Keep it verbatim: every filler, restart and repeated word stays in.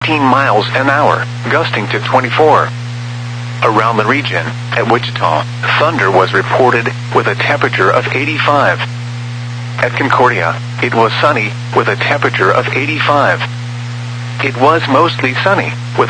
fifteen miles an hour, gusting to twenty-four. Around the region, at Wichita, thunder was reported with a temperature of eighty-five. At Concordia, it was sunny with a temperature of eighty-five. It was mostly sunny with